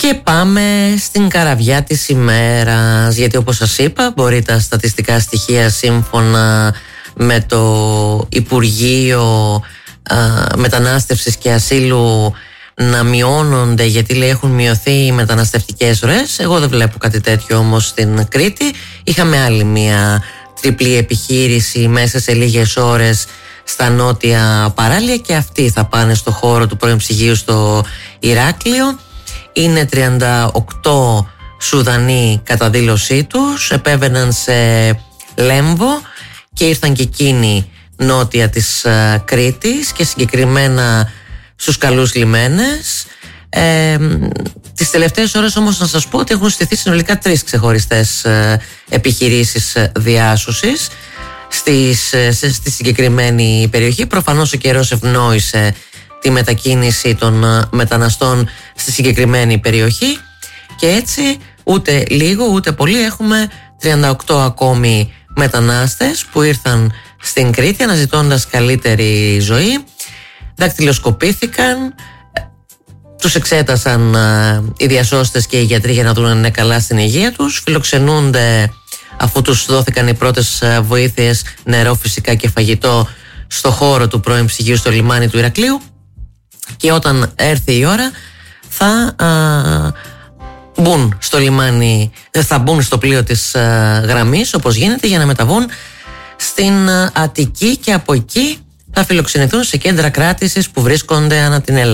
Και πάμε στην καραβιά της ημέρας, γιατί όπως σας είπα μπορεί τα στατιστικά στοιχεία σύμφωνα με το Υπουργείο Μετανάστευσης και Ασύλου να μειώνονται, γιατί λέει έχουν μειωθεί οι μεταναστευτικές ροές. Εγώ δεν βλέπω κάτι τέτοιο όμως στην Κρήτη. Είχαμε άλλη μια τριπλή επιχείρηση μέσα σε λίγες ώρες στα νότια παράλια και αυτοί θα πάνε στο χώρο του πρώην ψυγείου στο Ηράκλειο. Είναι 38 Σουδανοί κατά δήλωσή τους, επέβαιναν σε Λέμβο και ήρθαν και εκείνοι νότια της Κρήτης και συγκεκριμένα στους καλούς λιμένες. Τις τελευταίες ώρες όμως να σας πω ότι έχουν στηθεί συνολικά 3 ξεχωριστές επιχειρήσεις διάσωσης στη συγκεκριμένη περιοχή. Προφανώς ο καιρός ευνόησε τη μετακίνηση των μεταναστών στη συγκεκριμένη περιοχή και έτσι ούτε λίγο ούτε πολύ έχουμε 38 ακόμη μετανάστες που ήρθαν στην Κρήτη αναζητώντας καλύτερη ζωή. Δακτυλοσκοπήθηκαν, τους εξέτασαν οι διασώστες και οι γιατροί για να δουν αν είναι καλά στην υγεία τους. Φιλοξενούνται αφού τους δόθηκαν οι πρώτες βοήθειες, νερό φυσικά και φαγητό, στο χώρο του πρώην ψυγείου στο λιμάνι του Ηρακλείου. Και όταν έρθει η ώρα θα μπουν στο λιμάνι, θα μπουν στο πλοίο της γραμμής όπως γίνεται για να μεταβούν στην Αττική και από εκεί θα φιλοξενηθούν σε κέντρα κράτησης που βρίσκονται ανά την Ελλάδα.